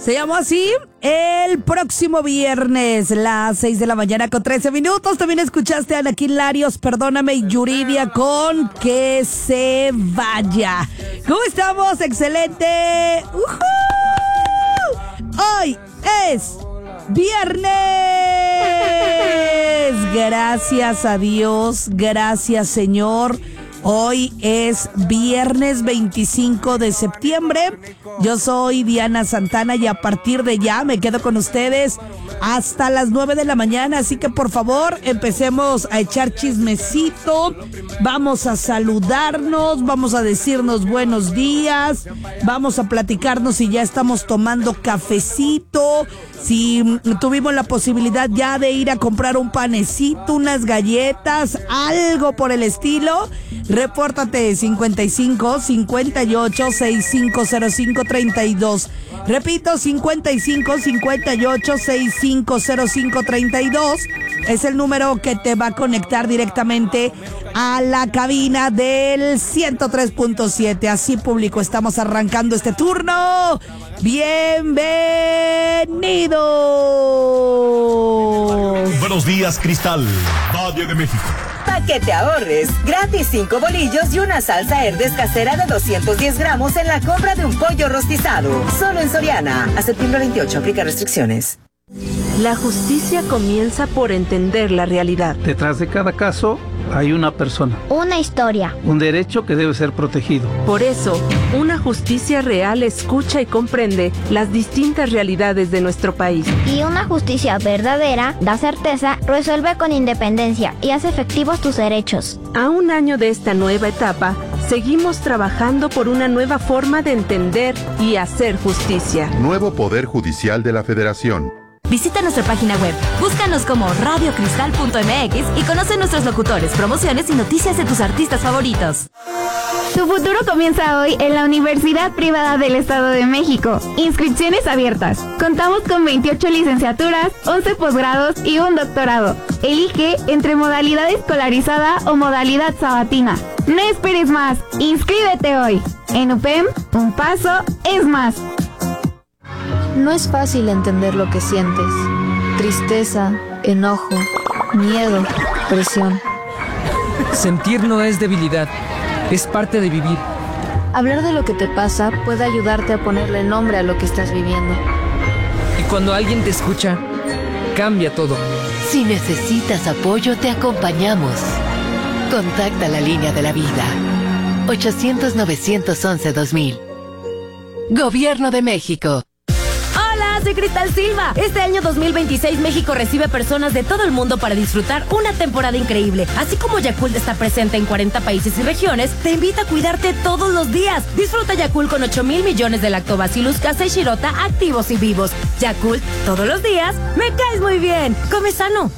Se llamó así el próximo viernes, las 6 de la mañana con 13 minutos. También escuchaste a Anakin Larios, Perdóname, y Yuridia con Que se vaya. ¿Cómo estamos? ¡Excelente! Hoy es viernes. Gracias a Dios, gracias Señor. Hoy es viernes 25 de septiembre. Yo soy Diana Santana y a partir de ya me quedo con ustedes hasta las 9 de la mañana. Así que por favor empecemos a echar chismecito. Vamos a saludarnos, vamos a decirnos buenos días. Vamos a platicarnos si ya estamos tomando cafecito. Si tuvimos la posibilidad ya de ir a comprar un panecito, unas galletas, algo por el estilo. Repórtate 55 58 6505 32. Repito, 55 58 6505 32 es el número que te va a conectar directamente a la cabina del 103.7. Así público, estamos arrancando este turno. ¡Bienvenidos! Buenos días, Cristal, Valle de México. Pa' que te ahorres, gratis 5 bolillos y una salsa Herdes casera de 210 gramos en la compra de un pollo rostizado. Solo en Soriana. A septiembre 28, aplica restricciones. La justicia comienza por entender la realidad. Detrás de cada caso hay una persona. Una historia. Un derecho que debe ser protegido. Por eso, una justicia real escucha y comprende las distintas realidades de nuestro país. Y una justicia verdadera da certeza, resuelve con independencia y hace efectivos tus derechos. A un año de esta nueva etapa, seguimos trabajando por una nueva forma de entender y hacer justicia. Nuevo Poder Judicial de la Federación. Visita nuestra página web, búscanos como radiocristal.mx y conoce nuestros locutores, promociones y noticias de tus artistas favoritos. Tu futuro comienza hoy en la Universidad Privada del Estado de México. Inscripciones abiertas. Contamos con 28 licenciaturas, 11 posgrados y un doctorado. Elige entre modalidad escolarizada o modalidad sabatina. No esperes más, inscríbete hoy. En UPEM, un paso es más. No es fácil entender lo que sientes. Tristeza, enojo, miedo, presión. Sentir no es debilidad, es parte de vivir. Hablar de lo que te pasa puede ayudarte a ponerle nombre a lo que estás viviendo. Y cuando alguien te escucha, cambia todo. Si necesitas apoyo, te acompañamos. Contacta la línea de la vida. 800-911-2000. Gobierno de México. Soy Cristal Silva. Este año 2026 México recibe personas de todo el mundo para disfrutar una temporada increíble. Así como Yakult está presente en 40 países y regiones, te invita a cuidarte todos los días. Disfruta Yakult con 8,000 millones de Lactobacillus casei shirota activos y vivos. Yakult, todos los días, me caes muy bien. Come sano.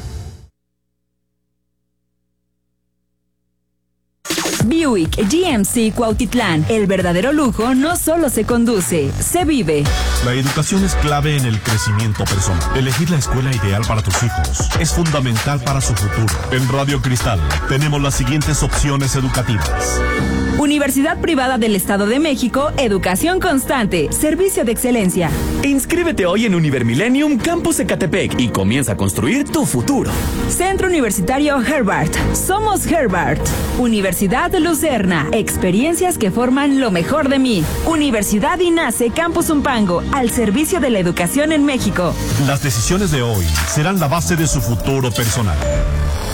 Buick GMC Cuautitlán. El verdadero lujo no solo se conduce, se vive. La educación es clave en el crecimiento personal. Elegir la escuela ideal para tus hijos es fundamental para su futuro. En Radio Cristal tenemos las siguientes opciones educativas. Universidad Privada del Estado de México, educación constante, servicio de excelencia. Inscríbete hoy en Univermillennium Campus Ecatepec y comienza a construir tu futuro. Centro Universitario Herbart. Somos Herbart. Universidad de Lucerna. Experiencias que forman lo mejor de mí. Universidad INACE Campus Umpango, al servicio de la educación en México. Las decisiones de hoy serán la base de su futuro personal.